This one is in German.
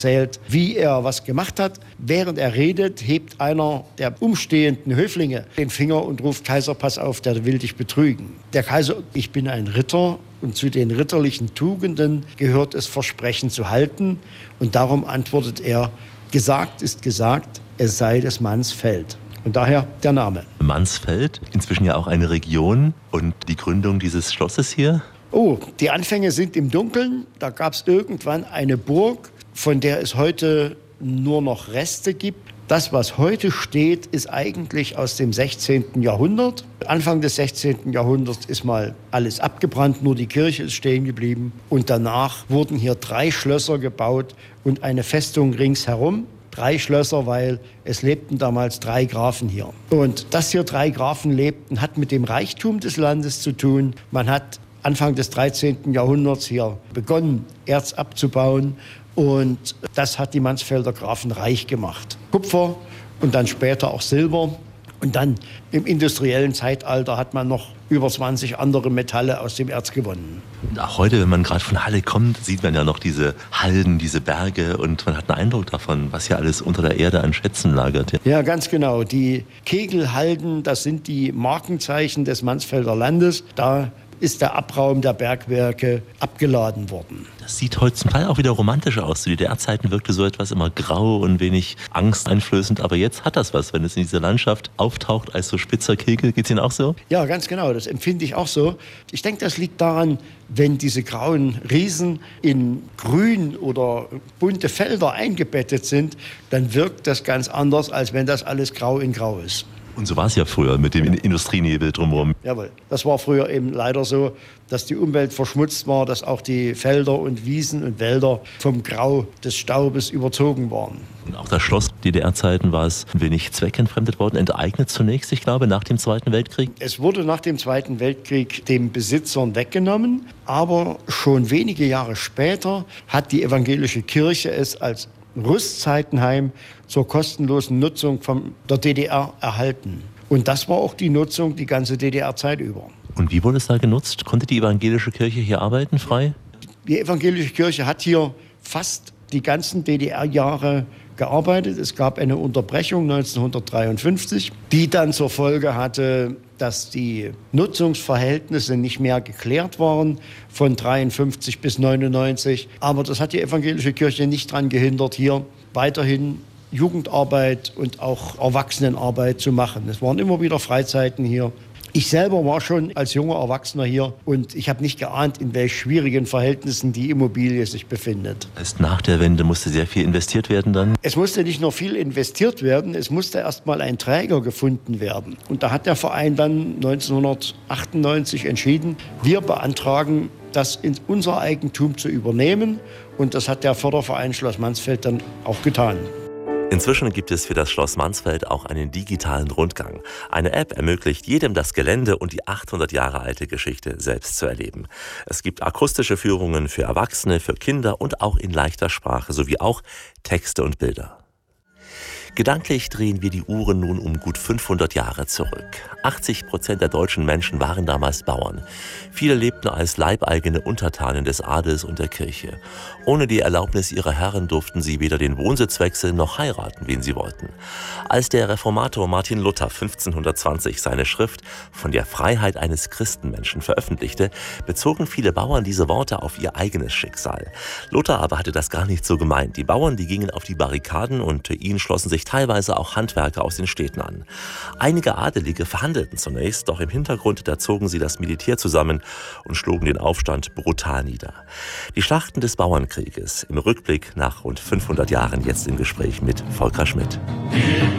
erzählt, wie er was gemacht hat. Während er redet, hebt einer der umstehenden Höflinge den Finger und ruft: Kaiser, pass auf, der will dich betrügen. Der Kaiser: Ich bin ein Ritter und zu den ritterlichen Tugenden gehört es, Versprechen zu halten. Und darum antwortet er: Gesagt ist gesagt, es sei des Manns Feld. Und daher der Name. Mansfeld, inzwischen ja auch eine Region, und die Gründung dieses Schlosses hier? Oh, die Anfänge sind im Dunkeln. Da gab es irgendwann eine Burg, von der es heute nur noch Reste gibt. Das, was heute steht, ist eigentlich aus dem 16. Jahrhundert. Anfang des 16. Jahrhunderts ist mal alles abgebrannt, nur die Kirche ist stehen geblieben. Und danach wurden hier 3 Schlösser gebaut und eine Festung ringsherum. 3 Schlösser, weil es lebten damals 3 Grafen hier. Und dass hier 3 Grafen lebten, hat mit dem Reichtum des Landes zu tun. Man hat Anfang des 13. Jahrhunderts hier begonnen, Erz abzubauen. Und das hat die Mansfelder Grafen reich gemacht. Kupfer und dann später auch Silber. Und dann im industriellen Zeitalter hat man noch über 20 andere Metalle aus dem Erz gewonnen. Auch heute, wenn man gerade von Halle kommt, sieht man ja noch diese Halden, diese Berge, und man hat einen Eindruck davon, was hier alles unter der Erde an Schätzen lagert. Ja, ganz genau. Die Kegelhalden, das sind die Markenzeichen des Mansfelder Landes. Da ist der Abraum der Bergwerke abgeladen worden. Das sieht heute zum Teil auch wieder romantischer aus. Zu DDR-Zeiten wirkte so etwas immer grau und wenig angsteinflößend. Aber jetzt hat das was, wenn es in dieser Landschaft auftaucht als so spitzer Kegel. Geht's Ihnen auch so? Ja, ganz genau. Das empfinde ich auch so. Ich denke, das liegt daran, wenn diese grauen Riesen in grün oder bunte Felder eingebettet sind, dann wirkt das ganz anders, als wenn das alles grau in grau ist. Und so war es ja früher mit dem Industrienebel drumherum. Jawohl, das war früher eben leider so, dass die Umwelt verschmutzt war, dass auch die Felder und Wiesen und Wälder vom Grau des Staubes überzogen waren. Und auch das Schloss DDR-Zeiten war es ein wenig zweckentfremdet worden, enteignet zunächst, ich glaube, nach dem Zweiten Weltkrieg. Es wurde nach dem Zweiten Weltkrieg den Besitzern weggenommen, aber schon wenige Jahre später hat die evangelische Kirche es als Rüstzeitenheim zur kostenlosen Nutzung von der DDR erhalten. Und das war auch die Nutzung die ganze DDR-Zeit über. Und wie wurde es da genutzt? Konnte die evangelische Kirche hier arbeiten, frei? Die evangelische Kirche hat hier fast die ganzen DDR-Jahre gearbeitet. Es gab eine Unterbrechung 1953, die dann zur Folge hatte, dass die Nutzungsverhältnisse nicht mehr geklärt waren von 53 bis 99. Aber das hat die evangelische Kirche nicht daran gehindert, hier weiterhin Jugendarbeit und auch Erwachsenenarbeit zu machen. Es waren immer wieder Freizeiten hier. Ich selber war schon als junger Erwachsener hier und ich habe nicht geahnt, in welch schwierigen Verhältnissen die Immobilie sich befindet. Erst nach der Wende musste sehr viel investiert werden dann? Es musste nicht nur viel investiert werden, es musste erst mal ein Träger gefunden werden. Und da hat der Verein dann 1998 entschieden, wir beantragen, das in unser Eigentum zu übernehmen. Und das hat der Förderverein Schloss Mansfeld dann auch getan. Inzwischen gibt es für das Schloss Mansfeld auch einen digitalen Rundgang. Eine App ermöglicht jedem, das Gelände und die 800 Jahre alte Geschichte selbst zu erleben. Es gibt akustische Führungen für Erwachsene, für Kinder und auch in leichter Sprache, sowie auch Texte und Bilder. Gedanklich drehen wir die Uhren nun um gut 500 Jahre zurück. 80% der deutschen Menschen waren damals Bauern. Viele lebten als leibeigene Untertanen des Adels und der Kirche. Ohne die Erlaubnis ihrer Herren durften sie weder den Wohnsitz wechseln noch heiraten, wen sie wollten. Als der Reformator Martin Luther 1520 seine Schrift Von der Freiheit eines Christenmenschen veröffentlichte, bezogen viele Bauern diese Worte auf ihr eigenes Schicksal. Luther aber hatte das gar nicht so gemeint. Die Bauern, die gingen auf die Barrikaden und ihnen schlossen sich teilweise auch Handwerker aus den Städten an. Einige Adelige verhandelten zunächst, doch im Hintergrund da zogen sie das Militär zusammen und schlugen den Aufstand brutal nieder. Die Schlachten des Bauernkrieges im Rückblick nach rund 500 Jahren jetzt im Gespräch mit Volker Schmidt.